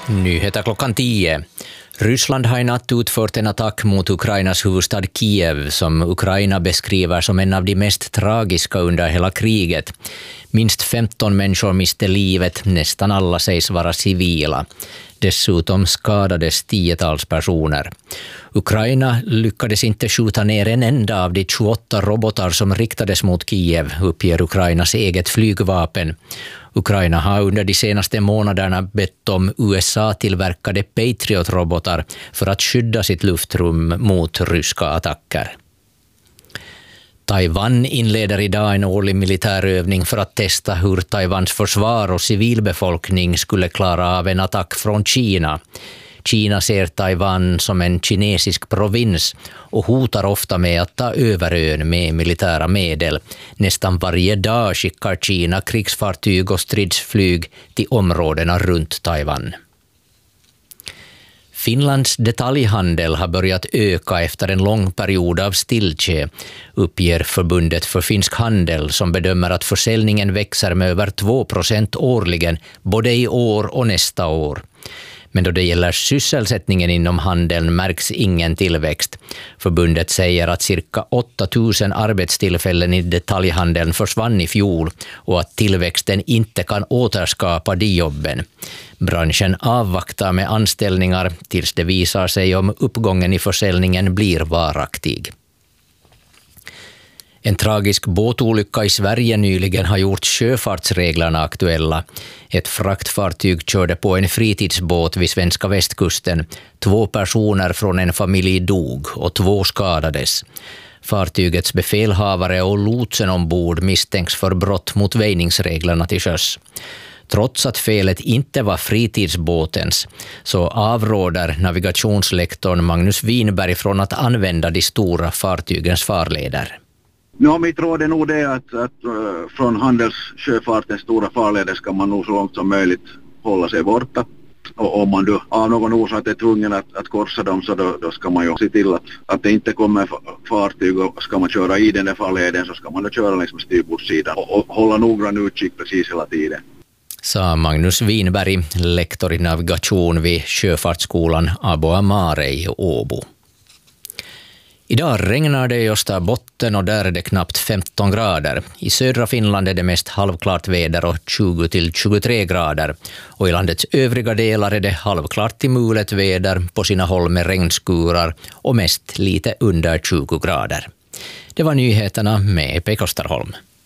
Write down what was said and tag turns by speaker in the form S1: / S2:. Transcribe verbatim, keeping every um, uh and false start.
S1: Nyheter klockan tio. Ryssland har i natt utfört en attack mot Ukrainas huvudstad Kiev som Ukraina beskriver som en av de mest tragiska under hela kriget. Minst femton människor miste livet, nästan alla sägs vara civila. Dessutom skadades tiotals personer. Ukraina lyckades inte skjuta ner en enda av de tjugoåtta robotar som riktades mot Kiev, uppger Ukrainas eget flygvapen. Ukraina har under de senaste månaderna bett om U S A-tillverkade Patriot-robotar för att skydda sitt luftrum mot ryska attacker. Taiwan inleder idag en årlig militärövning för att testa hur Taiwans försvar och civilbefolkning skulle klara av en attack från Kina. Kina ser Taiwan som en kinesisk provins och hotar ofta med att ta över ön med militära medel. Nästan varje dag skickar Kina krigsfartyg och stridsflyg till områdena runt Taiwan. Finlands detaljhandel har börjat öka efter en lång period av stiltje, uppger Förbundet för finsk handel som bedömer att försäljningen växer med över två procent årligen både i år och nästa år. Men då det gäller sysselsättningen inom handeln märks ingen tillväxt. Förbundet säger att cirka åtta tusen arbetstillfällen i detaljhandeln försvann i fjol och att tillväxten inte kan återskapa de jobben. Branschen avvaktar med anställningar tills det visar sig om uppgången i försäljningen blir varaktig. En tragisk båtolycka i Sverige nyligen har gjort sjöfartsreglerna aktuella. Ett fraktfartyg körde på en fritidsbåt vid svenska västkusten. Två personer från en familj dog och två skadades. Fartygets befälhavare och lotsen ombord misstänks för brott mot väjningsreglerna till sjöss. Trots att felet inte var fritidsbåtens så avråder navigationslektorn Magnus Winberg från att använda de stora fartygens farleder.
S2: Ja, mitt råd är nog det att, att uh, från handelssjöfartens stora farleder ska man nog så långt som möjligt hålla sig borta. Och om man då av någon orsak är tvungen att, att korsa dem så då, då ska man ju se till att, att det inte kommer fartyg och ska man köra i den där farleden så ska man då köra längs med styrbordssidan och, och hålla noggrann utkik precis hela tiden.
S1: Sa Magnus Winberg, lektor i navigation vid Sjöfartsskolan Aboa Mare i Åbo. Idag regnar det i Österbotten och där är det knappt femton grader. I södra Finland är det mest halvklart väder och tjugo till tjugotre grader. Och i landets övriga delar är det halvklart till mulet väder på sina håll med regnskurar och mest lite under tjugo grader. Det var nyheterna med Pekka Starholm.